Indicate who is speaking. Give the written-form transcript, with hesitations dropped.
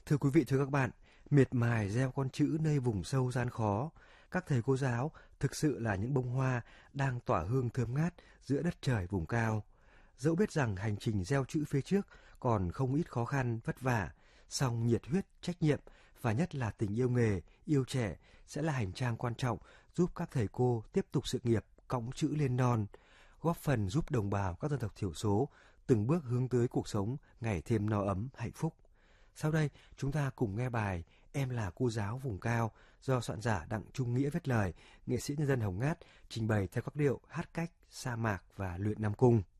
Speaker 1: Thưa quý vị, thưa các bạn, miệt mài gieo con chữ nơi vùng sâu gian khó, các thầy cô giáo thực sự là những bông hoa đang tỏa hương thơm ngát giữa đất trời vùng cao. Dẫu biết rằng hành trình gieo chữ phía trước còn không ít khó khăn, vất vả, song nhiệt huyết, trách nhiệm và nhất là tình yêu nghề, yêu trẻ sẽ là hành trang quan trọng giúp các thầy cô tiếp tục sự nghiệp cõng chữ lên non, góp phần giúp đồng bào các dân tộc thiểu số từng bước hướng tới cuộc sống ngày thêm no ấm, hạnh phúc. Sau đây, chúng ta cùng nghe bài Em là cô giáo vùng cao do soạn giả Đặng Trung Nghĩa viết lời, nghệ sĩ nhân dân Hồng Ngát trình bày theo các điệu hát cách, sa mạc và luyện Nam Cung.